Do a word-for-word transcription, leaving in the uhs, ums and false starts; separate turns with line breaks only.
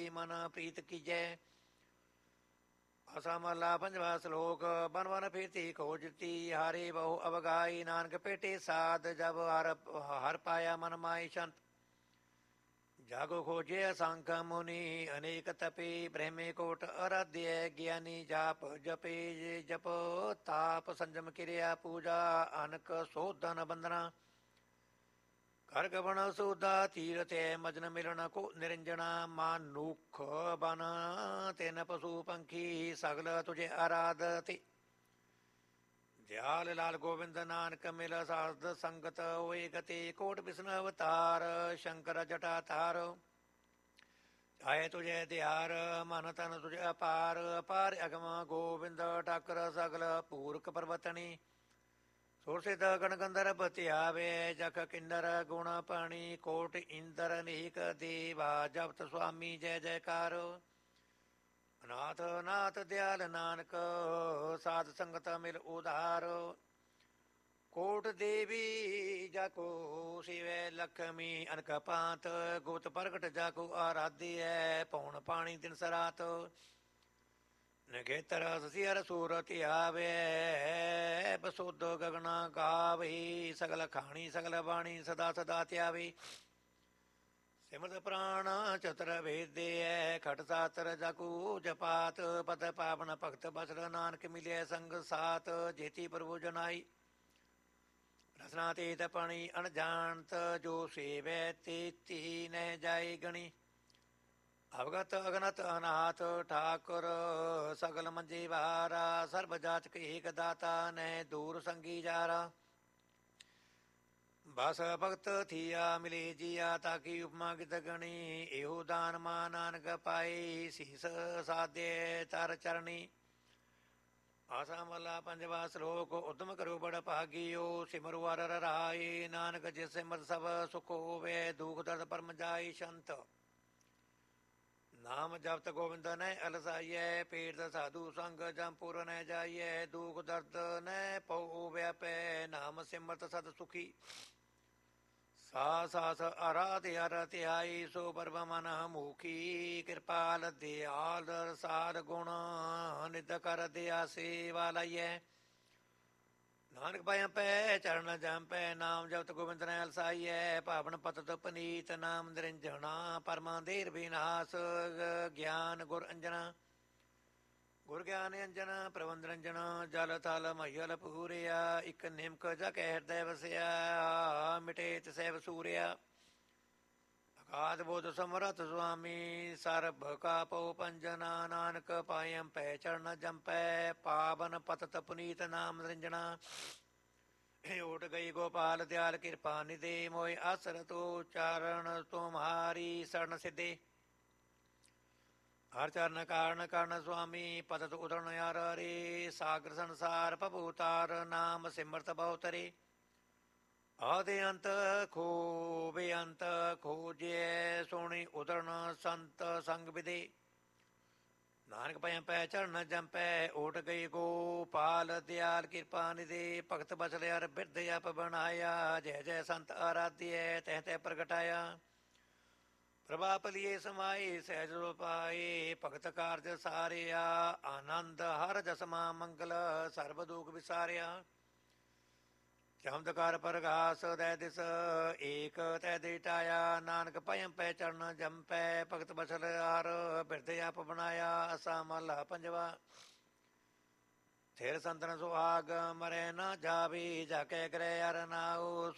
ਮਨ ਪ੍ਰੀਤ ਕੀਜੈ। ਆਸਾ ਮਹਲਾ ਪੰਜਵਾ ਸਲੋਕ। ਬਨ ਬਨ ਫੀਰਤੀ ਖੋਜਤੀ ਹਾਰੇ ਬਹੁ ਅਵਗਾਈ। ਨਾਨਕ ਭੇਟੇ ਸਾਧ ਜਬ ਹਰ ਹਰ ਪਾਇਆ ਮਨ ਮਾਈ ਸ਼ੰਤ। ਜਾਗੋ ਖੋਜੇ ਅਸੰਖ ਮੁਨੀ ਅਨੇਕ ਤਪੇ। ਬ੍ਰਹਮੇ ਕੋਟ ਅਰਾਧਿਆ ਗਿਆਨੀ ਜਾਪ ਜਪੇ। ਜਪ ਤਾਪ ਸੰਜਮ ਕਿਰਿਆ ਪੂਜਾ ਅਨਕ ਸੋਧਨ ਬੰਦਨਾ। ਕਰ ਗਵਣ ਸੋਧਾ ਤੀਰਥ ਮਜਨ ਮਿਲਣ ਕੋ ਨਿਰੰਜਣਾ। ਮਾਨੂਖ ਬਨ ਤਿਨ ਪਸ਼ੂ ਪੰਖੀ ਸਗਲ ਤੁਝੇ ਆਰਾਧਤੇ। ਦਿਆਲ ਲਾਲ ਗੋਬਿੰਦ ਨਾਨਕ ਮਿਲ ਸਾਧ ਸੰਗਤ ਹੋਏ ਗਤੇ। ਕੋਟ ਵਿਸ਼ਨ ਅਵਤਾਰ ਸ਼ੰਕਰ ਜਟਾ ਤਾਰ। ਚਾਹੇ ਤੁਝੇ ਦਿਆਰ ਮਨ ਤਨ ਤੁਝੇ ਅਪਾਰ। ਅਪਾਰ ਅਗਮ ਗੋਬਿੰਦ ਠਾਕਰ ਸਗਲ ਪੂਰਕ ਪਰਵਤਣੀ। ਸੁਰ ਸਿਧ ਗਣ ਗੰਧਰਵ ਧਿਆਵੇ ਜਖ ਕਿੰਨਰ ਗੁਣ ਪਾਣੀ। ਕੋਟ ਇੰਦਰ ਅਨੇਕ ਦੇਵਾ ਜਪਤ ਸੁਆਮੀ ਜੈ ਜੈਕਾਰ। ਅਨਾਥ ਨਾਥ ਦਿਆਲ ਨਾਨਕ ਸਾਧ ਸੰਗਤ ਮਿਲ ਉਧਾਰ। ਕੋਟ ਦੇਵੀ ਜਾਕੋ ਸਿਵੈ ਲਖਮੀ ਅਨਕ ਪਾਤ। ਗੁਪਤ ਪ੍ਰਗਟ ਜਾਕੋ ਆਰਾਧਿਐ ਪੌਣ ਪਾਣੀ ਦਿਨ ਸਰਾਤ। ਨਖੇਤਰ ਸਸਿਅਰ ਸੂਰਤ ਆਵੇ ਬਸੁੱਧ ਗਗਨਾ ਗਾਵੇ। ਸਗਲ ਖਾਣੀ ਸਗਲ ਬਾਣੀ ਸਦਾ ਸਦਾ ਧਿਆਵੇ। ਸਿਮਰਤ ਪ੍ਰਾਣ ਚਤੁਰ ਵੇਦਿਐ ਖਟ ਸਾਤਰ ਜਾਕੂ ਜਪਾਤ। ਪਦ ਪਾਵਨ ਭਗਤ ਬਸਰ ਨਾਨਕ ਮਿਲਿਆ ਸੰਗ ਸਾਤ। ਜੇਤੀ ਪ੍ਰਭੂ ਜਨਾਈ ਰਸਨਾ ਤੇਤ ਪਾਣੀ ਅਣਜਾਣਤ। ਜੋ ਸੇਵੈ ਤੇਤੀ ਨਹਿ ਜਾਏ ਗਣੀ। ਅਵਗਤ ਅਗਨਤ ਅਨਾਥ ਠਾਕੁਰ ਸਗਲ ਮੰਜੇ ਵਾਰਾ। ਸਰਬ ਜਾਚਕ ਏਕ ਦਾਤਾ ਨਹਿ ਦੂਰ ਸੰਗੀ ਜਾਰਾ। ਬਸ ਭਗਤ ਥੀਆ ਮਿਲੇ ਜੀਆ ਤਾਕੀ ਉਪਮਾ ਗਿਤ ਗਣੀ। ਇਹੋ ਦਾਨ ਮਾ ਨਾਨਕ ਪਾਏ ਸੀਸ ਸਾਧੇ ਤਰ ਚਰਣੀ। ਆਸਾ ਮਹਲਾ ਪੰਜਵਾ ਸਲੋਕ। ਉਦਮ ਕਰੋ ਬੜ ਭਾਗੀਓ ਸਿਮਰੋ ਹਰਿ ਹਰਿ ਰਾਏ। ਨਾਨਕ ਜਿਸ ਸਿਮਰ ਸਭ ਸੁਖ ਹੋਵੇ ਦੁਖ ਦਰਦ ਪਰਮ ਜਾਏ ਸ਼ੰਤ। ਨਾਮ ਜਪਤ ਗੋਬਿੰਦ ਨੈ ਅਲਸਾਈਐ। ਪੇਟ ਸਾਧੂ ਸੰਗ ਜਮਪੁਰ ਨੈ ਜਾਈਐ। ਦੁਖ ਦਰਦ ਨੈ ਪਉ ਵਿਆਪੈ ਨਾਮ ਸਿਮਰਤ ਸਦ ਸੁਖੀ। ਸਾ ਸਾਸ ਆਰਾਧ ਹਰਿ ਧਿਆਈ ਸੋ ਪਰਬ ਮਨ ਮੁਖੀ। ਕਿਰਪਾਲ ਦਿਆਲ ਰਸਾਲ ਗੁਣ ਨਿਧ ਕਰ ਦਿਆ ਸੇਵਾ ਲਾਈਐ। ਨਾਨਕ ਭਇ ਪੈ ਚਰਨ ਜੰਪੈ ਨਾਮ ਜਪਤ ਗੋਬਿੰਦ ਨੈ ਅਲਸਾਈਐ। ਪਾਵਨ ਪਤਿਤ ਪਨੀਤ ਨਾਮ ਨਿਰੰਜਣਾ। ਪਰਮਾ ਦੇਰ ਵਿਨਾਸ਼ ਗਿਆਨ ਗੁਰ ਅੰਜਨਾ। ਗੁਰ ਗਿਆਨ ਅੰਜਨ ਪ੍ਰਬੰਧ ਰੰਜਨ ਜਲ ਥਲ ਮਹੀਲ ਪੂਰਿਆ। ਇੱਕ ਨਿਮਕ ਜਗ ਹਿਰਦੈ ਵਸਿਆ ਮਿਟੇ ਤਿਸੈ ਵਸੂਰਿਆ। ਅਗਾਧ ਬੁੱਧ ਸਮਰਥ ਸੁਆਮੀ ਸਰਬ ਕਾ ਪਉ ਪੰਜਨਾ। ਨਾਨਕ ਪਾਇੰ ਪੈ ਚਰਨ ਜੰਪੈ ਪਾਵਨ ਪਤਿਤ ਪੁਨੀਤ ਨਾਮ ਨਿਰੰਜਣਾ। ਓਟ ਗਈ ਗੋਪਾਲ ਦਿਆਲ ਕਿਰਪਾ ਨਿਧੇ। ਮੋਇ ਆਸਰ ਤੋ ਚਾਰਨ ਤੁਮਹਾਰੀ ਸਰਨ ਸਿੱਧੇ। ਹਰ ਚਰਨ ਕਾਰਨ ਕਰਨ ਸੁਆਮੀ ਪਤਿਤ ਉਦਰਨ ਹਰਿ ਹਰੇ। ਸਾਗਰ ਸੰਸਾਰ ਭਵ ਤਾਰ ਨਾਮ ਸਿਮਰਤ ਬਹੁ ਤਰੇ। ਆਦਿ ਅੰਤ ਖੋ ਬੇਅੰਤ ਖੋਜੈ ਸੋਣੀ ਉਦਰਨ ਸੰਤ ਸੰਗ ਵਿਦੇ। ਨਾਨਕ ਭਇ ਪੈ ਚਰਨ ਜੰਪੈ ਓਟ ਗਈ ਗੋਪਾਲ ਦਿਆਲ ਕਿਰਪਾ ਨਿਧੇ। ਭਗਤ ਬਚਲ ਹਰਿ ਬਿਰਧ ਜਪ ਬਣਾਇਆ। ਜੈ ਜੈ ਸੰਤ ਆਰਾਧਿਐ ਤਹਿ ਤਹਿ ਪ੍ਰਗਟਾਇਆ। ਪ੍ਰਭਾਪ ਲਿਏ ਸਮਾਏ ਸਹਿਜ ਪਾਏ। ਭਗਤ ਕਾਰਜ ਸਾਰਿਆ ਆਨੰਦ ਹਰ ਜਸਮਾ ਮੰਗਲ ਸਰਬ ਦੁਖ ਵਿਸਾਰਿਆ। ਚਮਤਕਾਰ ਪ੍ਰਗਾਸ ਦੈ ਦਿਸ ਏਕ ਤੈ ਦੇ ਟਾਇਆ। ਨਾਨਕ ਭਇ ਪੈ ਚਰਨ ਜੰਪੈ ਭਗਤ ਬਸਲ ਹਰ ਬਿਰਧ ਜਪ ਬਣਾਇਆ। ਆਸਾ ਮਹਲਾ ਪੰਜਵਾ। ਥਿਰ ਸੰਤਨ ਸੁਹਾਗ ਮਰੈ ਨਾ ਜਾਵੇ। ਜਾ ਕੇ ਗ੍ਰਹਿ ਹਰਿ ਨਾਉ